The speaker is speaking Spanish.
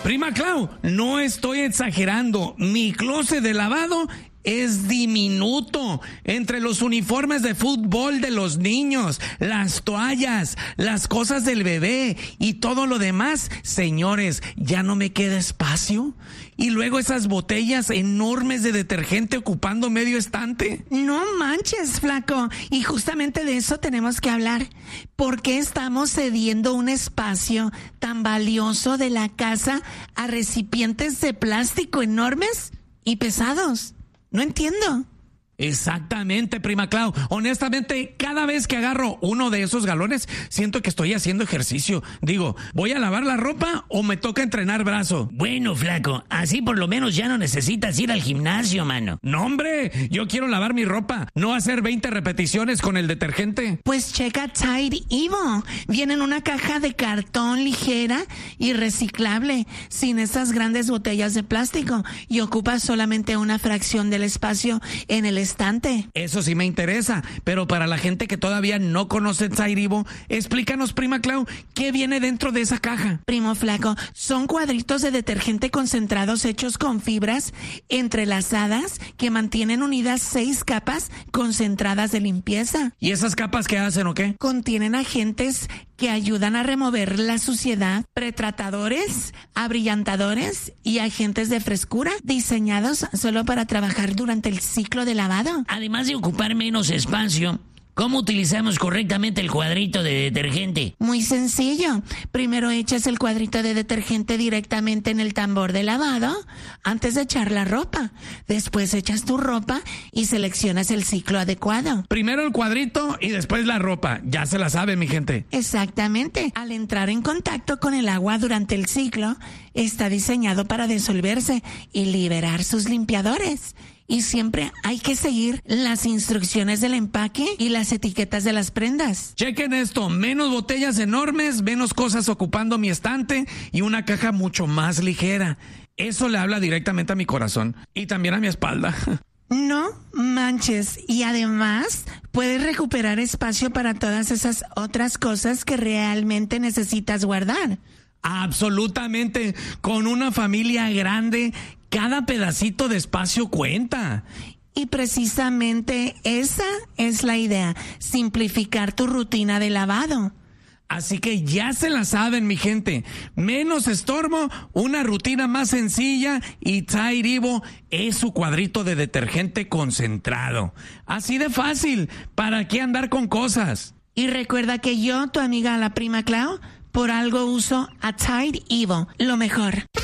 Prima Clau, no estoy exagerando. Mi closet de lavado es diminuto. Entre los uniformes de fútbol de los niños, las toallas, las cosas del bebé y todo lo demás, señores, ya no me queda espacio. Y luego esas botellas enormes de detergente ocupando medio estante. No manches, flaco. Y justamente de eso tenemos que hablar. ¿Por qué estamos cediendo un espacio tan valioso de la casa a recipientes de plástico enormes y pesados? No entiendo. Exactamente, Prima Clau. Honestamente, cada vez que agarro uno de esos galones, siento que estoy haciendo ejercicio. Digo, ¿voy a lavar la ropa o me toca entrenar brazo? Bueno, flaco, así por lo menos ya no necesitas ir al gimnasio, mano. No, hombre, yo quiero lavar mi ropa, no hacer 20 repeticiones con el detergente. Pues checa Tide Evo. Viene en una caja de cartón ligera y reciclable, sin esas grandes botellas de plástico, y ocupa solamente una fracción del espacio en el estante. Eso sí me interesa, pero para la gente que todavía no conoce Tide Evo, explícanos, Prima Clau, ¿qué viene dentro de esa caja? Primo flaco, son cuadritos de detergente concentrados hechos con fibras entrelazadas que mantienen unidas 6 capas concentradas de limpieza. ¿Y esas capas qué hacen o qué? Contienen agentes que ayudan a remover la suciedad, pretratadores, abrillantadores y agentes de frescura diseñados solo para trabajar durante el ciclo de lavado. Además de ocupar menos espacio, ¿cómo utilizamos correctamente el cuadrito de detergente? Muy sencillo. Primero echas el cuadrito de detergente directamente en el tambor de lavado antes de echar la ropa. Después echas tu ropa y seleccionas el ciclo adecuado. Primero el cuadrito y después la ropa. Ya se la sabe, mi gente. Exactamente. Al entrar en contacto con el agua durante el ciclo, está diseñado para disolverse y liberar sus limpiadores. Y siempre hay que seguir las instrucciones del empaque y las etiquetas de las prendas. Chequen esto, menos botellas enormes, menos cosas ocupando mi estante y una caja mucho más ligera. Eso le habla directamente a mi corazón y también a mi espalda. No manches, y además puedes recuperar espacio para todas esas otras cosas que realmente necesitas guardar. Absolutamente, con una familia grande, cada pedacito de espacio cuenta. Y precisamente esa es la idea, simplificar tu rutina de lavado. Así que ya se la saben, mi gente. Menos estorbo, una rutina más sencilla y Tide Evo es su cuadrito de detergente concentrado. Así de fácil, ¿para qué andar con cosas? Y recuerda que yo, tu amiga la Prima Clau, por algo uso a Tide Evo, lo mejor.